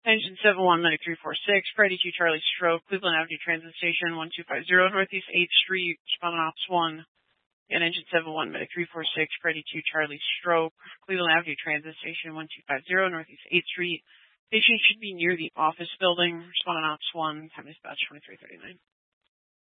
Engine 71, Medic 346, Freddy 2 Charlie Stroke, Cleveland Avenue Transit Station 1250, Northeast 8th Street, responding Ops 1. And Engine 71, Medic 346, Freddy 2 Charlie Stroke, Cleveland Avenue Transit Station 1250, Northeast 8th Street. Station should be near the office building, responding Ops 1, time dispatch 2339.